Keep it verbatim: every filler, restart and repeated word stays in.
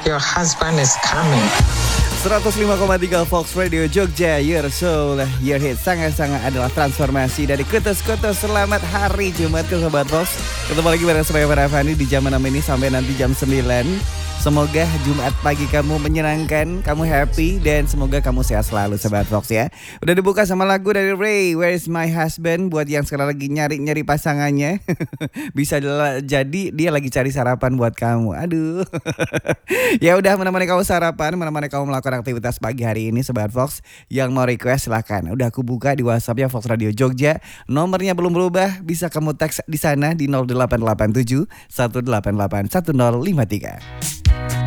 Your husband is coming. seratus lima koma tiga Fox Radio Jogja, Your Soul, Your Hit. Sangat-sangat adalah transformasi dari kutus-kutus. Selamat hari Jumat ke Sobat Fox. Ketemu lagi bareng saya Farah Fani di jam enam ini sampai nanti jam sembilan. Semoga Jumat pagi kamu menyenangkan, kamu happy, dan semoga kamu sehat selalu Sobat Fox ya. Udah dibuka sama lagu dari Ray, Where is my husband? Buat yang sekarang lagi nyari-nyari pasangannya. Bisa jadi dia lagi cari sarapan buat kamu. Aduh. Ya udah, menemani kamu sarapan, menemani kamu melakukan aktivitas pagi hari ini Sobat Fox. Yang mau request silahkan. Udah aku buka di WhatsAppnya Fox Radio Jogja. Nomornya belum berubah, bisa kamu teks di sana di nol delapan delapan tujuh satu delapan delapan satu nol lima tiga.